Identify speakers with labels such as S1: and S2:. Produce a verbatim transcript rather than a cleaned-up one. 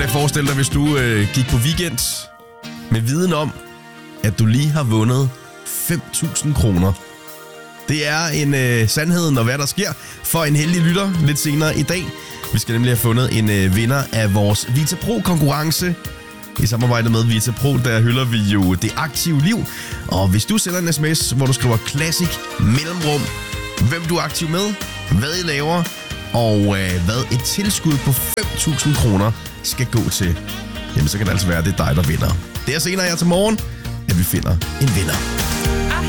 S1: at forestille dig, hvis du øh, gik på weekend med viden om, at du lige har vundet fem tusind kroner. Det er en øh, sandhed, når hvad der sker for en heldig lytter lidt senere i dag. Vi skal nemlig have fundet en øh, vinder af vores Vita Pro-konkurrence. I samarbejde med Vita Pro, der hylder vi jo det aktive liv. Og hvis du sender en sms, hvor du skriver Classic mellemrum, hvem du er aktiv med, hvad I laver, og øh, hvad et tilskud på fem tusind kroner skal gå til, jamen så kan det altså være, at det er dig, der vinder. Det er senere her til morgen, at vi finder en vinder.
S2: I